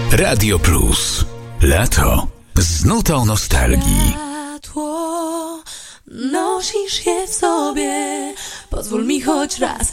Radio Plus. Lato z nutą nostalgii. Nosisz je w sobie, pozwól mi choć raz